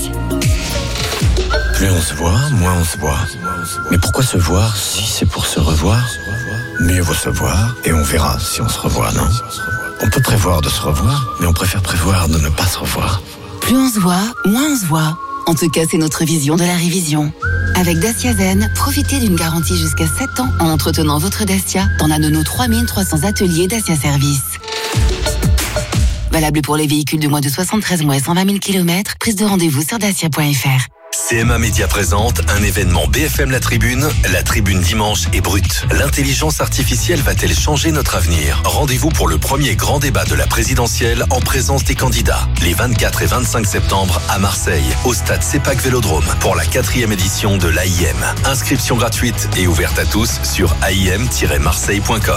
Plus on se voit, moins on se voit. Mais pourquoi se voir si c'est pour se revoir? Mieux vaut se voir et on verra si on se revoit, non? On peut prévoir de se revoir, mais on préfère prévoir de ne pas se revoir. Plus on se voit, moins on se voit. En tout cas, c'est notre vision de la révision. Avec Dacia Zen, profitez d'une garantie jusqu'à 7 ans en entretenant votre Dacia dans l'un de nos 3300 ateliers Dacia Service. Valable pour les véhicules de moins de 73 mois et 120 000 km. Prise de rendez-vous sur dacia.fr. CMA Média présente un événement BFM La Tribune dimanche est brute. L'intelligence artificielle va-t-elle changer notre avenir? Rendez-vous pour le premier grand débat de la présidentielle en présence des candidats. Les 24 et 25 septembre à Marseille, au stade CEPAC Vélodrome, pour la 4e édition de l'AIM. Inscription gratuite et ouverte à tous sur aim-marseille.com.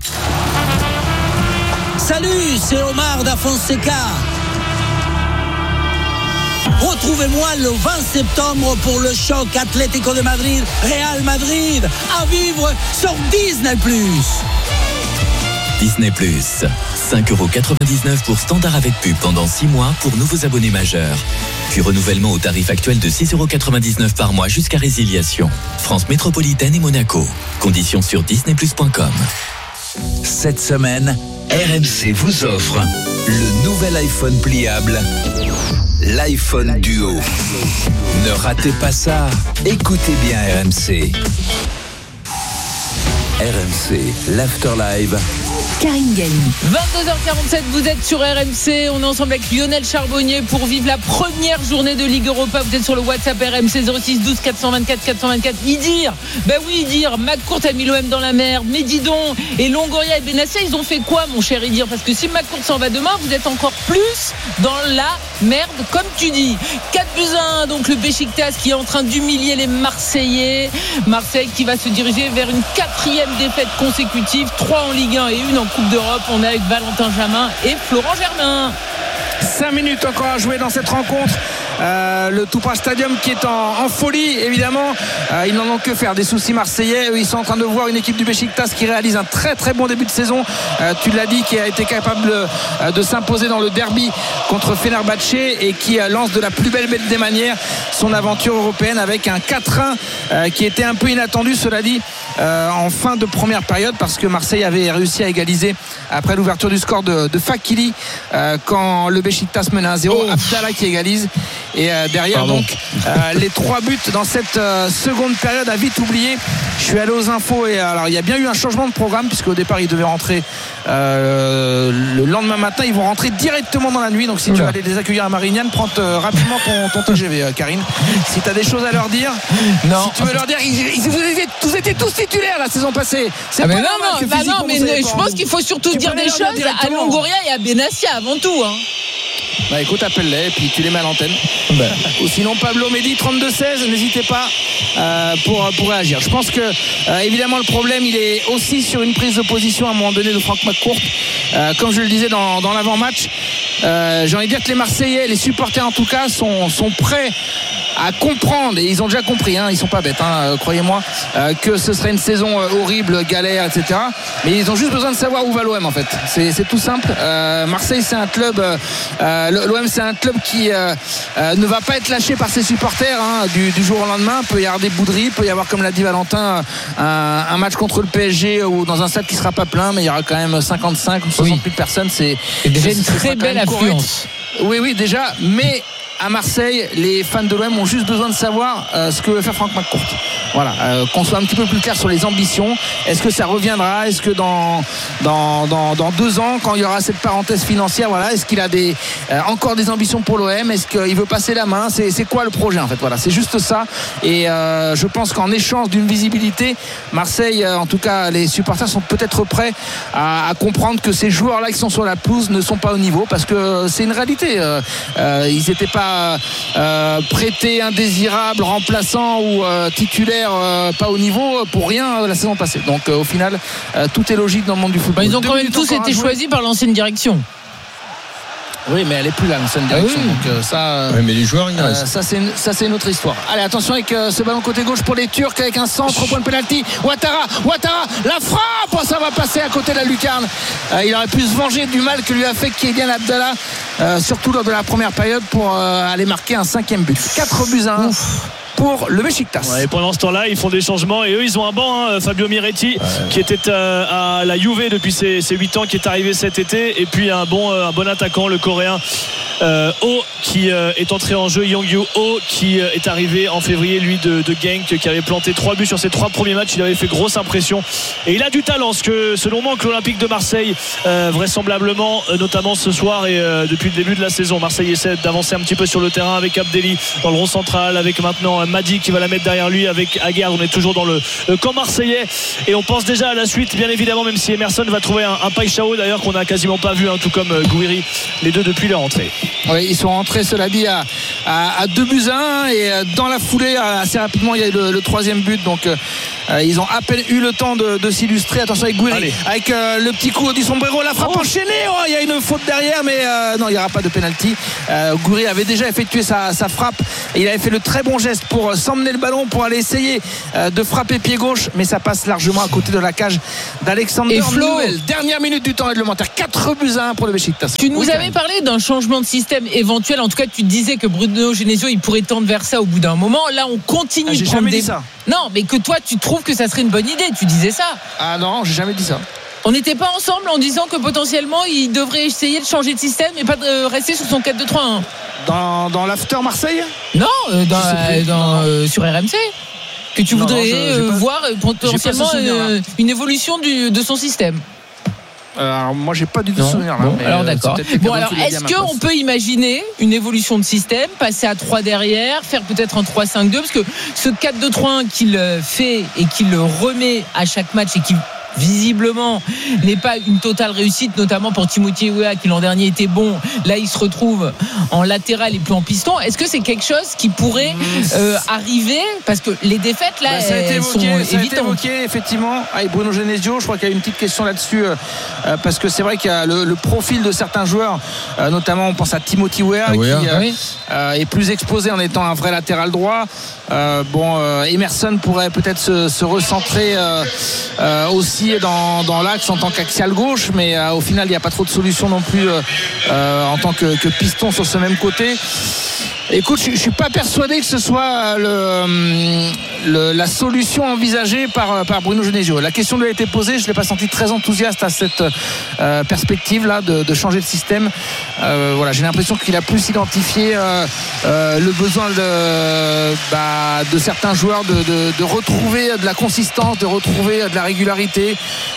Salut, c'est Omar da Fonseca. Retrouvez-moi le 20 septembre pour le choc Atlético de Madrid, Real Madrid, à vivre sur Disney+. Disney+, 5,99€ pour standard avec pub pendant 6 mois pour nouveaux abonnés majeurs. Puis renouvellement au tarif actuel de 6,99€ par mois jusqu'à résiliation. France Métropolitaine et Monaco. Conditions sur disneyplus.com. Cette semaine, RMC vous offre le nouvel iPhone pliable, l'iPhone Duo. Ne ratez pas ça, écoutez bien RMC. RMC, l'After Live. Karine Galli. 22h47, vous êtes sur RMC. On est ensemble avec Lionel Charbonnier pour vivre la première journée de Ligue Europa. Vous êtes sur le WhatsApp RMC 06 12 424 424. Idir, Idir, McCourt a mis l'OM dans la merde. Mais dis donc, et Longoria et Benassia, ils ont fait quoi, mon cher Idir? Parce que si McCourt s'en va demain, vous êtes encore plus dans la merde, comme tu dis. 4-1, donc le Beşiktaş qui est en train d'humilier les Marseillais. Marseille qui va se diriger vers une 4e défaite consécutive, 3 en Ligue 1 et 1 en Coupe d'Europe. On est avec Valentin Jamin et Florent Germain. 5 minutes encore à jouer dans cette rencontre. Le Toupra Stadium qui est en folie, évidemment. Ils n'en ont que faire des soucis marseillais. Ils sont en train de voir une équipe du Beşiktaş qui réalise un très très bon début de saison. Tu l'as dit, qui a été capable de s'imposer dans le derby contre Fenerbahçe et qui lance de la plus belle des manières son aventure européenne avec un 4-1 qui était un peu inattendu, cela dit, en fin de première période, parce que Marseille avait réussi à égaliser après l'ouverture du score de Fakili quand le Beşiktaş menait 1-0. Abdallah qui égalise. Et derrière les 3 buts dans cette seconde période à vite oublier. Je suis allé aux infos et alors il y a bien eu un changement de programme, puisque au départ ils devaient rentrer le lendemain matin. Ils vont rentrer directement dans la nuit. Donc si tu vas aller les accueillir à Marignane, prends rapidement ton TGV, Karine, si tu as des choses à leur dire. Non, si tu veux leur dire, vous étiez tous titulaires la saison passée. C'est mais je pense qu'il faut surtout dire des choses à Longoria et à Benassia avant tout, hein. Écoute, appelle-les et puis tu les mets à l'antenne. Ou sinon Pablo Medi 32-16, n'hésitez pas pour réagir. Je pense que évidemment le problème il est aussi sur une prise de position à un moment donné de Franck McCourt. Comme je le disais dans l'avant-match, j'ai envie de dire que les Marseillais, les supporters en tout cas, sont prêts à comprendre, et ils ont déjà compris, ils sont pas bêtes, croyez-moi, que ce serait une saison horrible, galère, etc. Mais ils ont juste besoin de savoir où va l'OM en fait. C'est tout simple. Marseille, c'est un club, l'OM, c'est un club qui ne va pas être lâché par ses supporters du jour au lendemain. Il peut y avoir des bouderies, il peut y avoir, comme l'a dit Valentin, un match contre le PSG ou dans un stade qui sera pas plein, mais il y aura quand même 55 ou 60 000 personnes. C'est déjà une très belle affluence. Oui, déjà, mais à Marseille, les fans de l'OM ont juste besoin de savoir ce que veut faire Franck McCourt. Voilà, qu'on soit un petit peu plus clair sur les ambitions. Est-ce que ça reviendra? Est-ce que dans 2 ans, quand il y aura cette parenthèse financière, voilà, est-ce qu'il a encore des ambitions pour l'OM? Est-ce qu'il veut passer la main? C'est quoi le projet en fait? Voilà, c'est juste ça. Et je pense qu'en échange d'une visibilité, Marseille, en tout cas les supporters sont peut-être prêts à comprendre que ces joueurs-là qui sont sur la pelouse ne sont pas au niveau, parce que c'est une réalité. Ils n'étaient pas prêtés, indésirables, remplaçants ou titulaires pas au niveau pour rien la saison passée. Donc au final tout est logique dans le monde du football. Ils ont quand même tous été choisis par l'ancienne direction. Oui, mais elle est plus là, l'ancienne direction. Donc ça. Oui, mais les joueurs, ils restent. Ça c'est une autre histoire. Allez, attention avec ce ballon côté gauche pour les Turcs, avec un centre au point de pénalty. Ouattara, la frappe, ça va passer à côté de la lucarne. Il aurait pu se venger du mal que lui a fait Kylian Abdallah, surtout lors de la première période, pour aller marquer un 5e but. 4-1. Pour le Beşiktaş. Et pendant ce temps-là, ils font des changements et eux, ils ont un banc, Fabio Miretti, qui était à la Juve depuis ses 8 ans, qui est arrivé cet été, et puis un bon attaquant, le Coréen Oh qui est entré en jeu, Young-Yu Oh qui est arrivé en février, lui de Genk, qui avait planté 3 buts sur ses 3 premiers matchs. Il avait fait grosse impression et il a du talent, ce que selon moi que l'Olympique de Marseille vraisemblablement, notamment ce soir et depuis le début de la saison, Marseille essaie d'avancer un petit peu sur le terrain avec Abdelli dans le rond central, avec maintenant Madi qui va la mettre derrière lui, avec Aguerd. On est toujours dans le camp marseillais et on pense déjà à la suite, bien évidemment, même si Emerson va trouver un Paixão d'ailleurs qu'on n'a quasiment pas vu, tout comme Gouiri, les deux depuis leur entrée. Oui, ils sont rentrés, cela dit, à 2-1 et dans la foulée, assez rapidement, il y a eu le 3e but. Donc ils ont à peine eu le temps de s'illustrer. Attention avec Gouiri, avec le petit coup du sombrero, la frappe enchaînée. Oh, il y a une faute derrière, mais non, il n'y aura pas de pénalty. Gouiri avait déjà effectué sa frappe et il avait fait le très bon geste pour s'emmener le ballon, pour aller essayer de frapper pied gauche, mais ça passe largement à côté de la cage d'Alexander Newell. Dernière minute du temps réglementaire, 4-1 pour le Beşiktaş. Tu nous avais parlé d'un changement de système éventuel. En tout cas, tu disais que Bruno Genesio il pourrait tendre vers ça au bout d'un moment. Là, on continue de prendre des... ça. Non, mais que toi, tu trouves que ça serait une bonne idée. Tu disais ça. Ah non, j'ai jamais dit ça. On n'était pas ensemble en disant que potentiellement il devrait essayer de changer de système et pas de rester sur son 4-2-3-1. Dans l'after Marseille ? Non, sur RMC. Que tu voudrais voir potentiellement une évolution de son système. Alors moi j'ai pas du tout souvenir là. Bon, alors d'accord. Bon alors est-ce qu'on peut imaginer une évolution de système, passer à 3 derrière, faire peut-être un 3-5-2, parce que ce 4-2-3-1 qu'il fait et qu'il remet à chaque match et qui visiblement n'est pas une totale réussite, notamment pour Timothy Weah qui l'an dernier était bon, là il se retrouve en latéral et plus en piston. Est-ce que c'est quelque chose qui pourrait arriver, parce que les défaites là ça a été évoqué, sont évidentes effectivement avec Bruno Genesio. Je crois qu'il y a une petite question là-dessus parce que c'est vrai qu'il y a le profil de certains joueurs, notamment on pense à Timothy Weah qui est plus exposé en étant un vrai latéral droit. Emerson pourrait peut-être se recentrer aussi dans l'axe en tant qu'axial gauche, mais au final il n'y a pas trop de solutions non plus en tant que piston sur ce même côté. Écoute, je suis pas persuadé que ce soit la solution envisagée par Bruno Genesio. La question lui a été posée, je l'ai pas senti très enthousiaste à cette perspective là de changer de système. J'ai l'impression qu'il a plus identifié le besoin de certains joueurs de retrouver de la consistance, de retrouver de la régularité,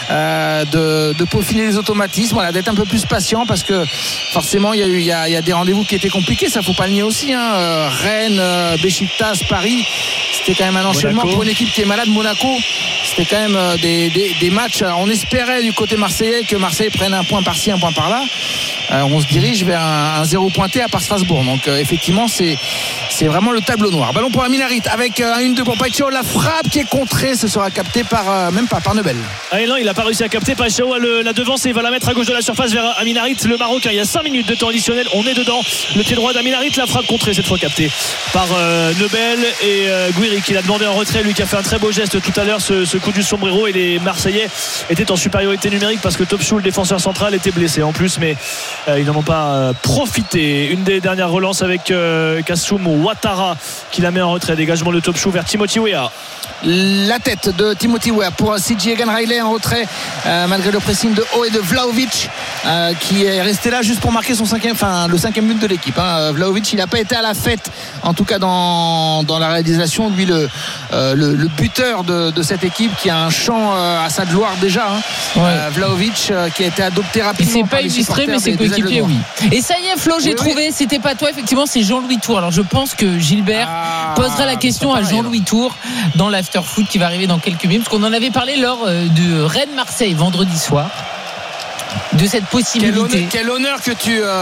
de peaufiner les automatismes, d'être un peu plus patient, parce que forcément il y a des rendez-vous qui étaient compliqués, ça faut pas le nier aussi. Rennes, Beşiktaş, Paris, c'était quand même un enchaînement pour une équipe qui est malade. Monaco, c'était quand même des matchs. On espérait du côté marseillais que Marseille prenne un point par-ci, un point par-là. On se dirige vers un 0 pointé à part Strasbourg. Donc effectivement c'est vraiment le tableau noir. Ballon pour Aminarit avec un 1-2 pour Paixão. La frappe qui est contrée, ce sera capté par Neubel. Non, il n'a pas réussi à capter. Paixão la devance et il va la mettre à gauche de la surface vers Aminarit, le Marocain. Il y a 5 minutes de temps additionnel, on est dedans. Le pied droit d'Aminarit, la frappe contrée cette fois captée par Neubel et Gouiri qui l'a demandé en retrait, lui qui a fait un très beau geste tout à l'heure, ce coup du sombrero. Et les Marseillais étaient en supériorité numérique parce que Topçu, le défenseur central, était blessé en plus, mais ils n'en ont pas profité. Une des dernières relances avec Kassoum Ouattara qui la met en retrait, dégagement de Topçu vers Timothy Weah. La tête de Timothy Weah pour CJ Egan Riley en retrait, malgré le pressing de O et de Vlahovic qui est resté là juste pour marquer le 5e but de l'équipe. Vlahovic, il n'a pas été à la fête, en tout cas dans la réalisation. Lui, le buteur de cette équipe, qui a un champ à sa gloire déjà. Vlahovic qui a été adopté rapidement. Il s'est pas illustré, mais ses coéquipiers, oui. Et ça y est, Flo, j'ai trouvé. C'était pas toi, effectivement, c'est Jean-Louis Tour. Alors je pense que Gilbert posera la question à Jean-Louis Tour dans l'after foot qui va arriver dans quelques minutes, parce qu'on en avait parlé lors de Rennes-Marseille vendredi soir, de cette possibilité. Quel honneur que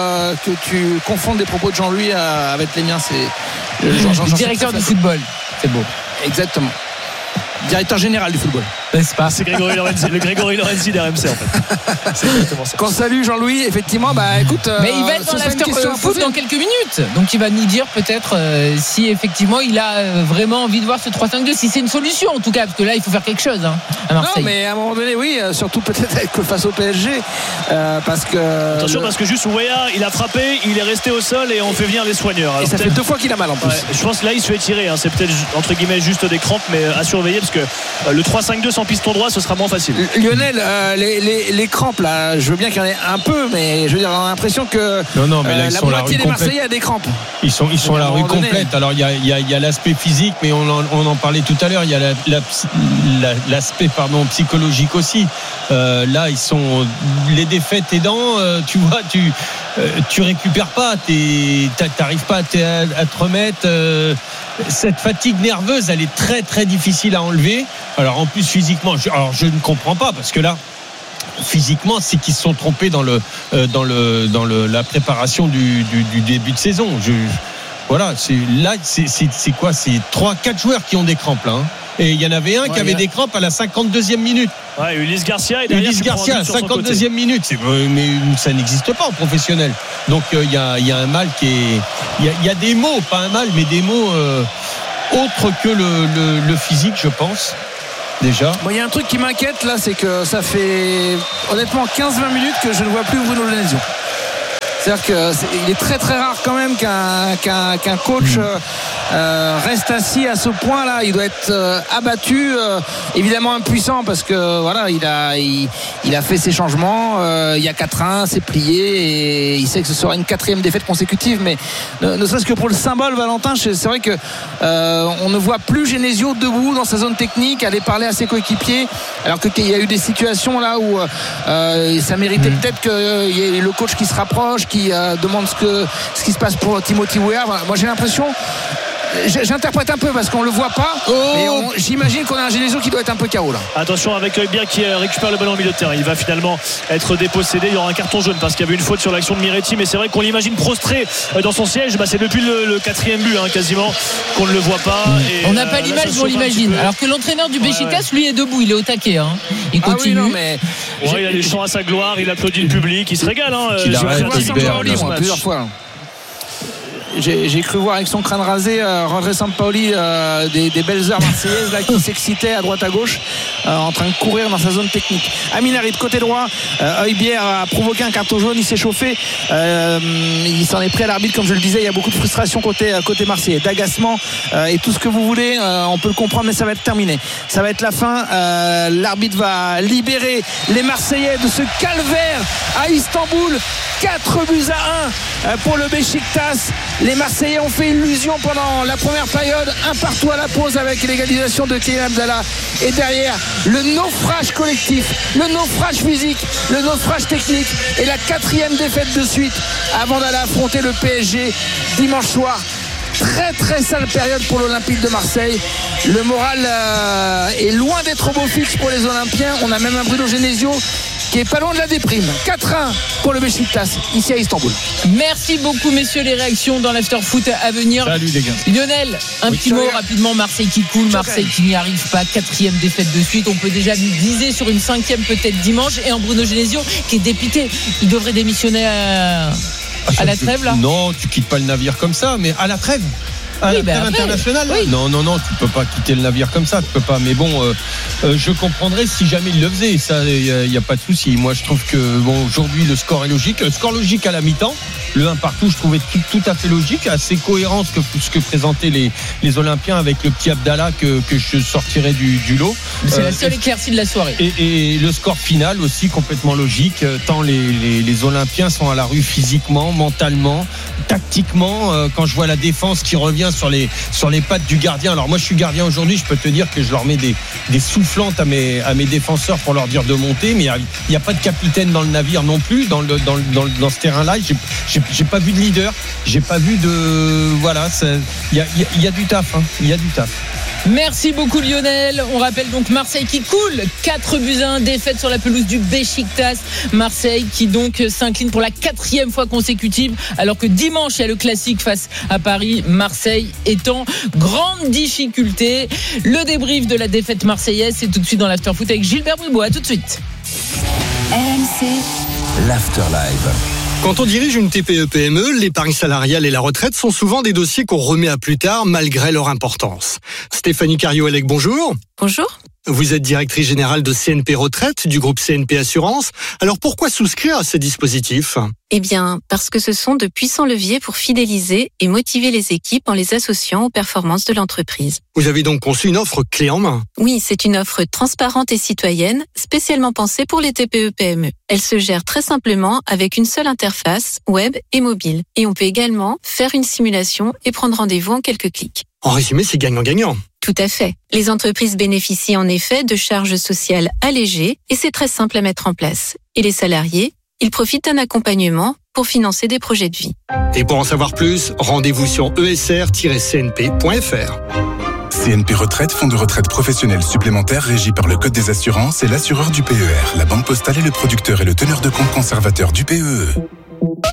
tu confondes des propos de Jean-Louis avec les miens. C'est le directeur du football. C'est beau. Exactement. Directeur général du football. N'est-ce pas ? C'est Grégory Lorenzi, le Grégory Lorenzi d'RMC en fait. C'est exactement ça. Qu'on salue Jean-Louis, effectivement. Écoute, mais il va être dans l'after foot dans quelques minutes. Donc il va nous dire peut-être si effectivement il a vraiment envie de voir ce 3-5-2, si c'est une solution en tout cas, parce que là il faut faire quelque chose à Marseille. Non, mais à un moment donné, oui, surtout peut-être face au PSG, parce que. Attention, parce que juste Weah, il a frappé, il est resté au sol et on fait venir les soigneurs. Alors, et ça fait 2 fois qu'il a mal en plus. Je pense que là il se fait tirer. C'est peut-être entre guillemets juste des crampes, mais à surveiller, parce que le 3-5-2 sans en piston droit, ce sera moins facile. Lionel, les crampes là, je veux bien qu'il y en ait un peu, mais je veux dire, on a l'impression que non, mais là, la moitié des Marseillais a des crampes. Ils sont à la rue complète. Alors il y a l'aspect physique, mais on en parlait tout à l'heure. Il y a l'aspect psychologique aussi. Là, ils sont les défaites aidant. Tu vois, tu récupères pas. T'arrives pas à te remettre. Cette fatigue nerveuse, elle est très très difficile à enlever. Alors en plus physiquement, je ne comprends pas parce que là, physiquement, c'est qu'ils se sont trompés dans la préparation du début de saison. Voilà, c'est quoi ? C'est 3-4 joueurs qui ont des crampes là. Et il y en avait un qui avait des crampes à la 52e minute. Ouais, Ulysse Garcia. Et derrière, Ulysse Garcia, à 52e minute. Mais ça n'existe pas en professionnel. Donc il y a un mal qui est. Il y a des mots, pas un mal, mais des mots autres que le physique, je pense. Déjà. Il y a un truc qui m'inquiète là, c'est que ça fait honnêtement 15-20 minutes que je ne vois plus Bruno Genesio. C'est-à-dire qu'il est très très rare quand même qu'un coach reste assis à ce point-là. Il doit être abattu, évidemment impuissant parce que voilà, il a fait ses changements. Il y a 4-1, c'est plié et il sait que ce sera une 4e défaite consécutive. Mais ne serait-ce que pour le symbole, Valentin, c'est vrai que on ne voit plus Genesio debout dans sa zone technique, aller parler à ses coéquipiers, alors qu'il y a eu des situations là où ça méritait peut-être qu'il y ait le coach qui se rapproche, qui demande ce qui se passe pour Timothy Weah. Voilà. Moi j'ai l'impression, j'interprète un peu parce qu'on le voit pas, mais j'imagine qu'on a un Genesio qui doit être un peu KO là. Attention avec Højbjerg qui récupère le ballon au milieu de terrain. Il va finalement être dépossédé. Il y aura un carton jaune parce qu'il y avait une faute sur l'action de Miretti, mais c'est vrai qu'on l'imagine prostré dans son siège. C'est depuis le 4e but quasiment qu'on ne le voit pas. Et on n'a pas l'image, mais on l'imagine. Alors que l'entraîneur du Beşiktaş, lui, est debout, il est au taquet. Il continue. Il a des chants à sa gloire, il applaudit le public, il se régale. J'ai plusieurs fois. J'ai cru voir avec son crâne rasé André Sampaoli des belles heures marseillaises là, qui s'excitait à droite à gauche en train de courir dans sa zone technique. Amin Harit côté droit, Højbjerg a provoqué un carton jaune, il s'est chauffé, il s'en est pris à l'arbitre comme je le disais. Il y a beaucoup de frustration côté marseillais, d'agacement et tout ce que vous voulez, on peut le comprendre, mais ça va être terminé, ça va être la fin. L'arbitre va libérer les Marseillais de ce calvaire à Istanbul. 4-1 pour le Beşiktaş. Les Marseillais ont fait illusion pendant la première période, un partout à la pause avec l'égalisation de Kylian Abdallah. Et derrière, le naufrage collectif, le naufrage physique, le naufrage technique et la 4e défaite de suite avant d'aller affronter le PSG dimanche soir. Très très sale période pour l'Olympique de Marseille. Le moral est loin d'être au beau fixe pour les Olympiens. On a même un Bruno Genesio qui est pas loin de la déprime. 4-1 pour le Beşiktaş ici à Istanbul. Merci beaucoup messieurs, les réactions dans l'after foot à venir. Salut les gars. Lionel, un petit mot rapidement. Marseille qui coule, Marseille qui n'y arrive pas, 4e défaite de suite. On peut déjà viser sur une 5e peut-être dimanche. Et en Bruno Genesio qui est dépité. Il devrait démissionner à la trêve là. Non, tu quittes pas le navire comme ça, mais à la trêve. À la trêve internationale. Oui. Non, tu peux pas quitter le navire comme ça, tu peux pas. Mais bon, je comprendrais si jamais il le faisait. Ça, il y a pas de souci. Moi, je trouve que aujourd'hui le score est logique. Le score logique à la mi-temps. Le 1 partout, je trouvais tout à fait logique, assez cohérent ce que présentaient les Olympiens avec le petit Abdallah que je sortirais du lot. C'est la seule éclaircie de la soirée. Et le score final aussi complètement logique, tant les Olympiens sont à la rue physiquement, mentalement, tactiquement. Quand je vois la défense qui revient sur les pattes du gardien. Alors moi je suis gardien aujourd'hui, je peux te dire que je leur mets des soufflantes à mes défenseurs pour leur dire de monter, mais il n'y a pas de capitaine dans le navire non plus, dans ce terrain-là. J'ai pas vu de leader, j'ai pas vu de... Voilà, il y a du taf, il y a du taf. Merci beaucoup Lionel. On rappelle donc Marseille qui coule 4-1, défaite sur la pelouse du Beşiktaş. Marseille qui donc s'incline pour la 4e fois consécutive, alors que dimanche il y a le classique face à Paris. Marseille est en grande difficulté. Le débrief de la défaite marseillaise, c'est tout de suite dans l'Afterfoot avec Gilbert Bribois. À tout de suite. RMC l'Afterlive. Quand on dirige une TPE-PME, l'épargne salariale et la retraite sont souvent des dossiers qu'on remet à plus tard malgré leur importance. Stéphanie Carriot-Elec, bonjour. Bonjour. Vous êtes directrice générale de CNP Retraite du groupe CNP Assurance. Alors pourquoi souscrire à ces dispositifs ? Eh bien, parce que ce sont de puissants leviers pour fidéliser et motiver les équipes en les associant aux performances de l'entreprise. Vous avez donc conçu une offre clé en main ? Oui, c'est une offre transparente et citoyenne, spécialement pensée pour les TPE-PME. Elle se gère très simplement avec une seule interface, web et mobile. Et on peut également faire une simulation et prendre rendez-vous en quelques clics. En résumé, c'est gagnant-gagnant. Tout à fait. Les entreprises bénéficient en effet de charges sociales allégées et c'est très simple à mettre en place. Et les salariés, ils profitent d'un accompagnement pour financer des projets de vie. Et pour en savoir plus, rendez-vous sur esr-cnp.fr. CNP Retraite, fonds de retraite professionnel supplémentaire régi par le Code des assurances et l'assureur du PER. La Banque Postale est le producteur et le teneur de compte conservateur du PEE.